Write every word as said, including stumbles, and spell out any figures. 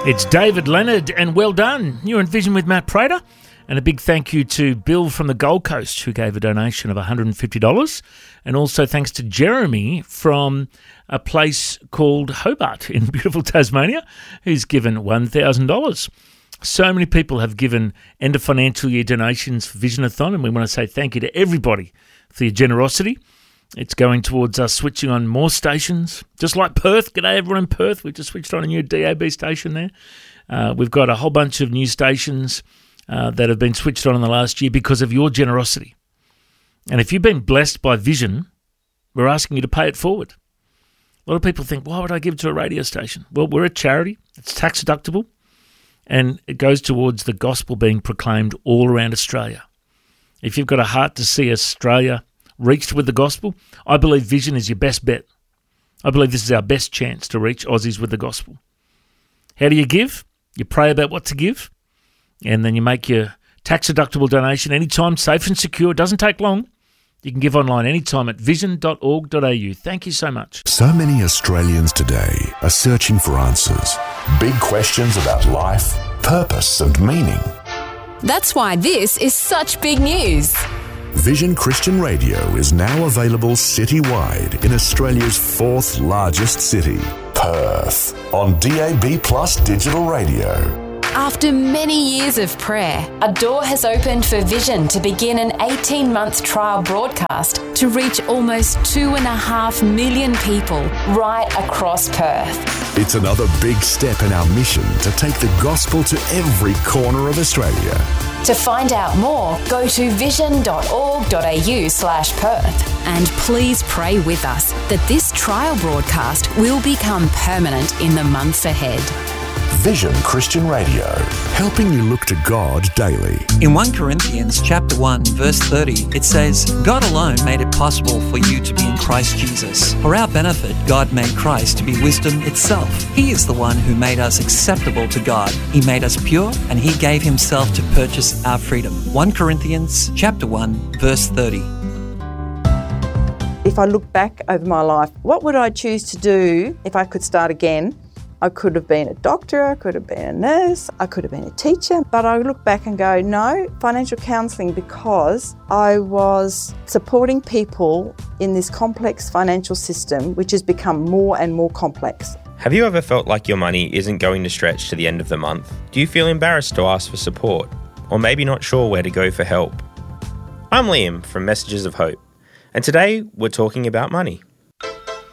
It's David Leonard, and well done. You're in Vision with Matt Prater. And a big thank you to Bill from the Gold Coast, who gave a donation of one hundred fifty dollars. And also thanks to Jeremy from a place called Hobart in beautiful Tasmania, who's given one thousand dollars. So many people have given end of financial year donations for Visionathon, and we want to say thank you to everybody for your generosity. It's going towards us switching on more stations, just like Perth. G'day everyone in Perth. We've just switched on a new D A B station there. Uh, we've got a whole bunch of new stations uh, that have been switched on in the last year because of your generosity. And if you've been blessed by Vision, we're asking you to pay it forward. A lot of people think, why would I give to a radio station? Well, we're a charity. It's tax deductible, and it goes towards the gospel being proclaimed all around Australia. If you've got a heart to see Australia reached with the gospel, I believe Vision is your best bet. I believe this is our best chance to reach Aussies with the gospel. How do you give? You pray about what to give, and then you make your tax-deductible donation anytime, safe and secure. It doesn't take long. You can give online anytime at vision dot org dot a u. Thank you so much. So many Australians today are searching for answers. Big questions about life, purpose and meaning. That's why this is such big news. Vision Christian Radio is now available citywide in Australia's fourth largest city, Perth, on D A B Plus Digital Radio. After many years of prayer, a door has opened for Vision to begin an eighteen-month trial broadcast to reach almost two and a half million people right across Perth. It's another big step in our mission to take the gospel to every corner of Australia. To find out more, go to vision dot org dot a u slash Perth. And please pray with us that this trial broadcast will become permanent in the months ahead. Vision Christian Radio, helping you look to God daily. In First Corinthians chapter one, verse thirty, it says, God alone made it possible for you to be in Christ Jesus. For our benefit, God made Christ to be wisdom itself. He is the one who made us acceptable to God. He made us pure, and He gave Himself to purchase our freedom. First Corinthians chapter one, verse thirty. If I look back over my life, what would I choose to do if I could start again? I could have been a doctor, I could have been a nurse, I could have been a teacher, but I look back and go, no, financial counselling, because I was supporting people in this complex financial system, which has become more and more complex. Have you ever felt like your money isn't going to stretch to the end of the month? Do you feel embarrassed to ask for support? Or maybe not sure where to go for help? I'm Liam from Messages of Hope, and today we're talking about money.